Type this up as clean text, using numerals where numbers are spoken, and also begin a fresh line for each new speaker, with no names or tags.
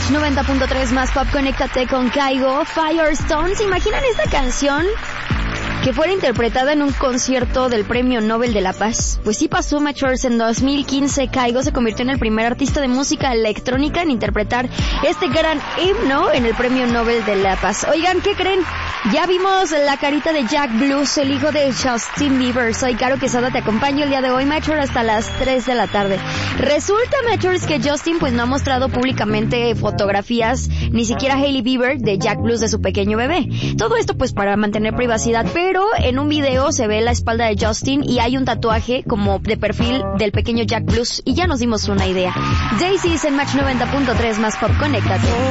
Match 90.3 más pop, conéctate con Kygo, Firestone. ¿Se imaginan esta canción que fuera interpretada en un concierto del Premio Nobel de la Paz? Pues sí pasó, Matchers. En 2015, Kygo se convirtió en el primer artista de música electrónica en interpretar este gran himno en el Premio Nobel de la Paz. Oigan, ¿qué creen? Ya vimos la carita de Jack Blues, el hijo de Justin Bieber. Soy Caro Quesada, te acompaño el día de hoy, Matcher, hasta las 3 de la tarde. Resulta, Matchers, que Justin pues no ha mostrado públicamente fotografías, ni siquiera Hailey Bieber, de Jack Blues, de su pequeño bebé. Todo esto pues para mantener privacidad, pero en un video se ve la espalda de Justin y hay un tatuaje como de perfil del pequeño Jack Blues, y ya nos dimos una idea. Daisy en Match 90.3 más pop, conéctate.